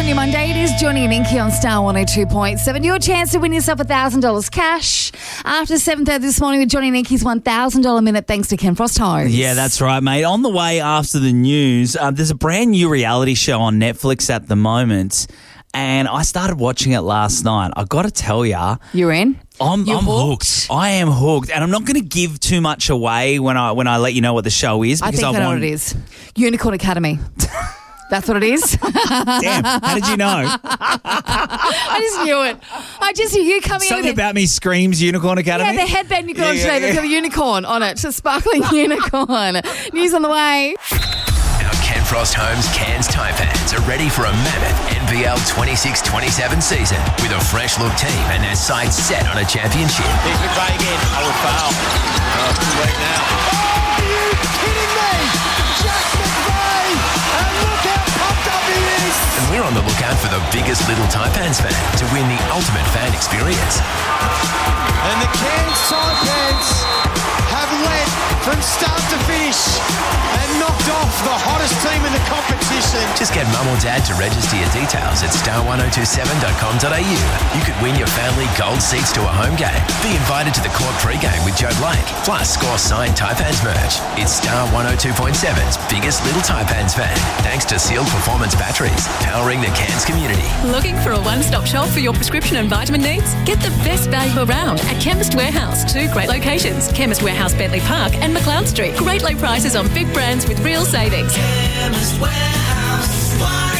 on your Monday. It is Johnny and Inky on Star 102.7. Your chance to win yourself $1,000 cash after 7:30 this morning with Johnny and Inky's $1,000 minute thanks to Ken Frost Homes. Yeah, that's right, mate. On the way after the news, there's a brand new reality show on Netflix at the moment, and I started watching it last night. I got to tell you, You're in? I'm hooked. I am hooked, and I'm not going to give too much away when I let you know what the show is. I think I know what it is. Unicorn Academy. That's what it is. Damn, how did you know? I just knew it. I just knew you coming Something in with about me screams Unicorn Academy. Yeah, the headband you got on today. There's got a unicorn on it. A sparkling unicorn. News on the way. Our Ken Frost Homes Cairns Taipans are ready for a mammoth NBL 26-27 season with a fresh look team and their sights set on a championship. Here's McVeigh again. Oh, foul. Oh, too late now. Oh, are you kidding me? Jack McVeigh! And look how pumped up he is! And we're on the lookout for the biggest little Taipans fan to win the ultimate fan experience. And the Cairns Taipans have led from start to finish and knocked off the hottest team in the competition. Just get mum or dad to register your details at star1027.com.au. You could win your family gold seats to a home game. Be invited to the court pre-game with Joe Blake. Plus, score signed Taipans merch. It's Star 102.7's biggest little Taipans fan. Thanks to Sealed Performance Batteries, powering the Cairns community. Looking for a one-stop shop for your prescription and vitamin needs? Get the best value around at Chemist Warehouse. 2 great locations. Chemist Warehouse, Bentley Park and McLeod Street. Great low prices on big brands with real savings. Chemist Warehouse.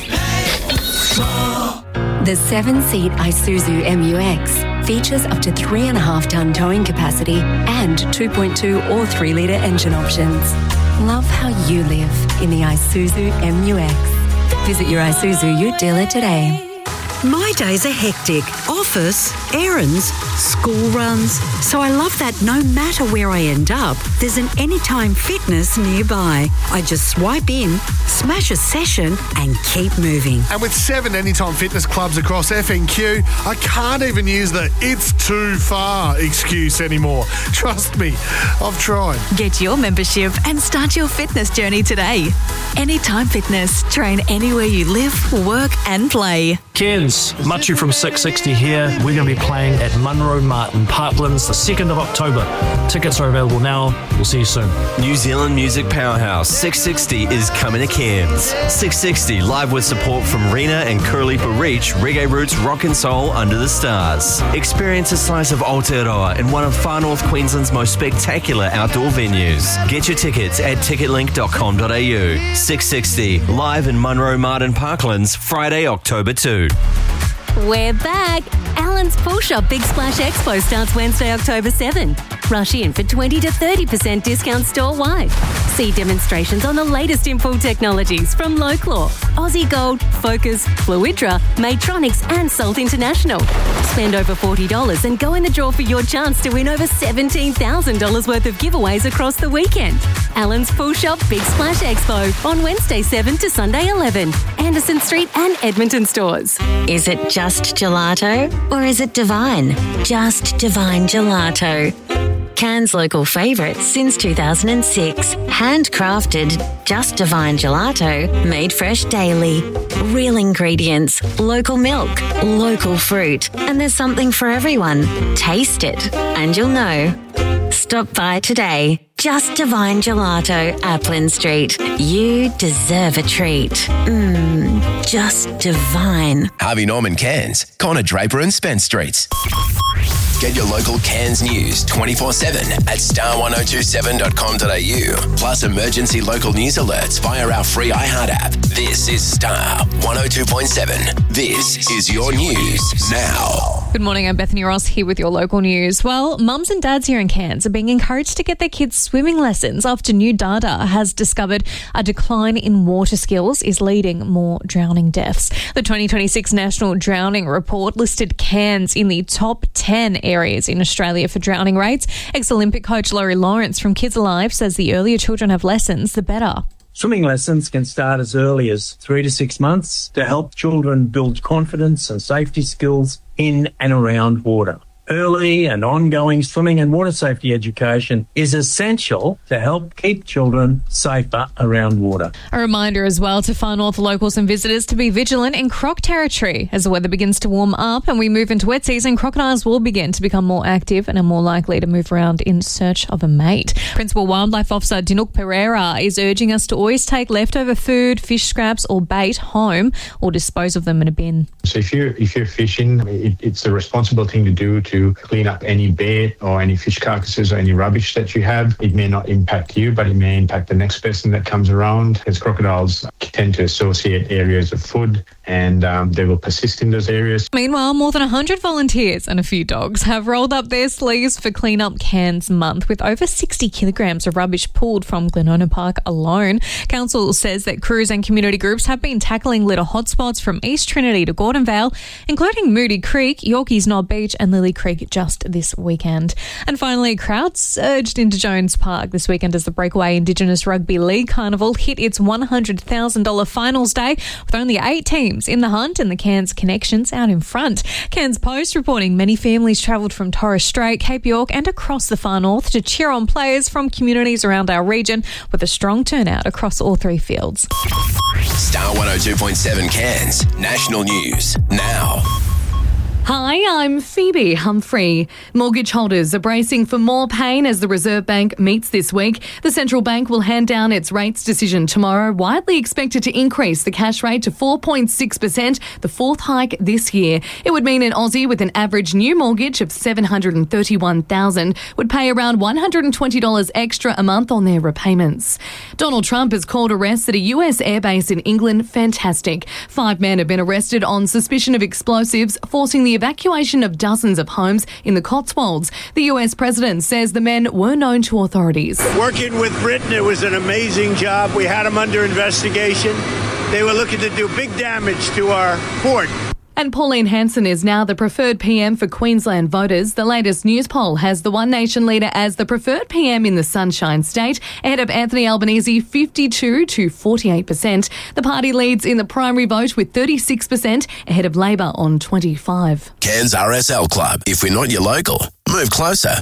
The 7-seat Isuzu MU-X features up to 3.5-ton towing capacity and 2.2 or 3-litre engine options. Love how you live in the Isuzu MU-X. Visit your Isuzu Ute dealer today. My days are hectic. Office, errands, school runs. So I love that no matter where I end up, there's an Anytime Fitness nearby. I just swipe in, smash a session and keep moving. And with 7 Anytime Fitness clubs across FNQ, I can't even use the "it's too far" excuse anymore. Trust me, I've tried. Get your membership and start your fitness journey today. Anytime Fitness. Train anywhere you live, work and play. Cairns, Machu from 660 here. We're going to be playing at Munro Martin Parklands the 2nd of October. Tickets are available now. We'll see you soon. New Zealand music powerhouse 660 is coming to Cairns. 660 live with support from Rena and Kurlipa Reach, reggae roots, rock and soul under the stars. Experience a slice of Aotearoa in one of Far North Queensland's most spectacular outdoor venues. Get your tickets at ticketlink.com.au. 660 live in Munro Martin Parklands Friday, October 2. We're back. Allen's Pool Shop Big Splash Expo starts Wednesday, October 7. Rush in for 20 to 30% discount store-wide. See demonstrations on the latest in pool technologies from Loclaw, Aussie Gold, Focus, Fluidra, Matronics and Salt International. Spend over $40 and go in the draw for your chance to win over $17,000 worth of giveaways across the weekend. Allen's Pool Shop Big Splash Expo on Wednesday 7 to Sunday 11. Anderson Street and Edmonton stores. Is it just gelato or is it divine? Just Divine Gelato. Cairns' local favourite since 2006. Handcrafted, Just Divine Gelato, made fresh daily. Real ingredients, local milk, local fruit, and there's something for everyone. Taste it, and you'll know. Stop by today. Just Divine Gelato, Applin Street. You deserve a treat. Just divine. Harvey Norman Cairns, Connor Draper and Spence Streets. Get your local Cairns news 24/7 at star1027.com.au. Plus emergency local news alerts via our free iHeart app. This is Star 102.7. This is your news now. Good morning, I'm Bethany Ross here with your local news. Well, mums and dads here in Cairns are being encouraged to get their kids swimming lessons after new data has discovered a decline in water skills is leading more drowning deaths. The 2026 National Drowning Report listed Cairns in the top 10 areas in Australia for drowning rates. Ex-Olympic coach Laurie Lawrence from Kids Alive says the earlier children have lessons, the better. Swimming lessons can start as early as 3 to 6 months to help children build confidence and safety skills in and around water. Early and ongoing swimming and water safety education is essential to help keep children safer around water. A reminder as well to Far North locals and visitors to be vigilant in croc territory. As the weather begins to warm up and we move into wet season, crocodiles will begin to become more active and are more likely to move around in search of a mate. Principal Wildlife Officer Dinuk Pereira is urging us to always take leftover food, fish scraps or bait home or dispose of them in a bin. So if you're fishing, it's the responsible thing to do to clean up any bait or any fish carcasses or any rubbish that you have. It may not impact you, but it may impact the next person that comes around, as crocodiles tend to associate areas of food and they will persist in those areas. Meanwhile, more than 100 volunteers and a few dogs have rolled up their sleeves for Clean Up Cairns Month, with over 60 kilograms of rubbish pulled from Glenona Park alone. Council says that crews and community groups have been tackling litter hotspots from East Trinity to Gordon Vale, including Moody Creek, Yorkeys Knob Beach and Lily Creek just this weekend. And finally, crowds surged into Jones Park this weekend as the Breakaway Indigenous Rugby League Carnival hit its $100,000 finals day, with only 8 teams in the hunt and the Cairns Connections out in front. Cairns Post reporting many families travelled from Torres Strait, Cape York and across the far north to cheer on players from communities around our region, with a strong turnout across all 3 fields. Star 102.7 Cairns. National news now. Hi, I'm Phoebe Humphrey. Mortgage holders are bracing for more pain as the Reserve Bank meets this week. The central bank will hand down its rates decision tomorrow, widely expected to increase the cash rate to 4.6%, the 4th hike this year. It would mean an Aussie with an average new mortgage of $731,000 would pay around $120 extra a month on their repayments. Donald Trump has called arrests at a US airbase in England fantastic. 5 men have been arrested on suspicion of explosives, forcing the evacuation of dozens of homes in the Cotswolds. The US president says the men were known to authorities. Working with Britain, it was an amazing job. We had them under investigation. They were looking to do big damage to our port. And Pauline Hanson is now the preferred PM for Queensland voters. The latest news poll has the One Nation leader as the preferred PM in the Sunshine State, ahead of Anthony Albanese 52 to 48%. The party leads in the primary vote with 36%, ahead of Labor on 25%. Cairns RSL Club. If we're not your local, move closer.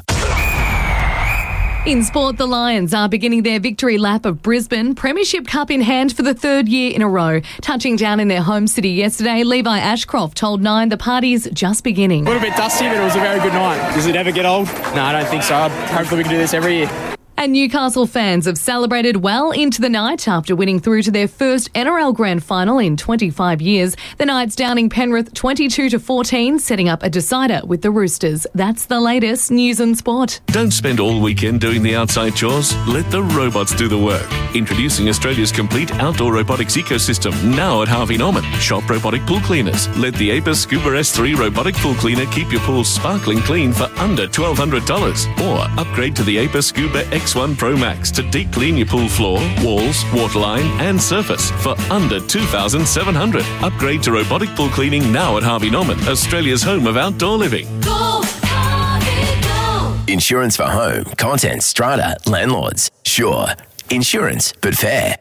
In sport, the Lions are beginning their victory lap of Brisbane, Premiership Cup in hand for the 3rd year in a row. Touching down in their home city yesterday, Levi Ashcroft told Nine the party's just beginning. A little bit dusty, but it was a very good night. Does it ever get old? No, I don't think so. Hopefully we can do this every year. And Newcastle fans have celebrated well into the night after winning through to their first NRL Grand Final in 25 years. The Knights downing Penrith 22 to 14, setting up a decider with the Roosters. That's the latest news and sport. Don't spend all weekend doing the outside chores. Let the robots do the work. Introducing Australia's complete outdoor robotics ecosystem, now at Harvey Norman. Shop robotic pool cleaners. Let the Apis Scuba S3 robotic pool cleaner keep your pool sparkling clean for under $1,200. Or upgrade to the Apis Scuba X1 Pro Max to deep clean your pool floor, walls, waterline and surface for under $2,700. Upgrade to robotic pool cleaning now at Harvey Norman, Australia's home of outdoor living. Go, Harvey, go. Insurance for home, contents, strata, landlords. Sure. Insurance, but fair.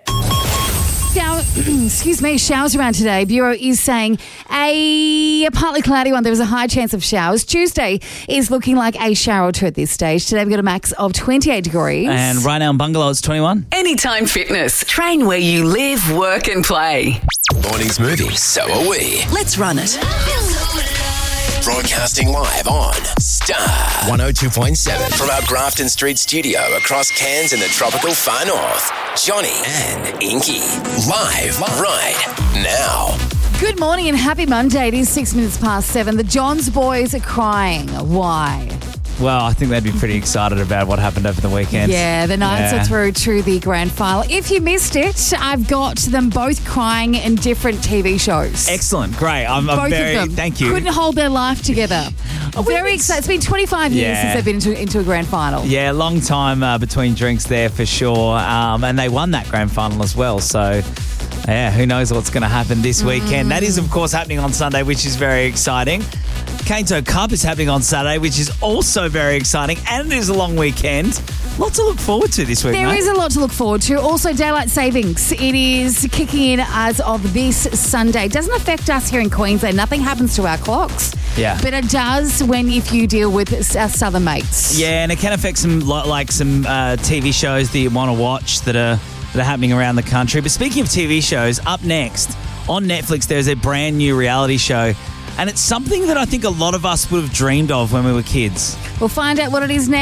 Showers around today. Bureau is saying a partly cloudy one. There was a high chance of showers. Tuesday is looking like a shower or two at this stage. Today we've got a max of 28 degrees. And right now in Bungalow it's 21. Anytime Fitness. Train where you live, work and play. Morning smoothies, so are we. Let's run it. Broadcasting live on Star 102.7 from our Grafton Street studio across Cairns in the tropical far north. Johnny and Inky live right now. Good morning and happy Monday. It is 6 minutes past 7. The Johns boys are crying. Why? Well, I think they'd be pretty excited about what happened over the weekend. Yeah, the Knights are through to the grand final. If you missed it, I've got them both crying in different TV shows. Excellent. Great. I'm both very, of them thank you. Couldn't hold their life together. Very excited. It's been 25 years since they've been into a grand final. Yeah, long time between drinks there for sure. And they won that grand final as well. So, yeah, who knows what's going to happen this weekend. That is, of course, happening on Sunday, which is very exciting. Kainto Cup is happening on Saturday, which is also very exciting, and it is a long weekend. Lots to look forward to this week, There mate. is a lot to look forward to. Also, daylight savings. It is kicking in as of this Sunday. It doesn't affect us here in Queensland. Nothing happens to our clocks. Yeah. But it does if you deal with our southern mates. Yeah, and it can affect some TV shows that you want to watch that are happening around the country. But speaking of TV shows, up next on Netflix, there's a brand new reality show. And it's something that I think a lot of us would have dreamed of when we were kids. We'll find out what it is next.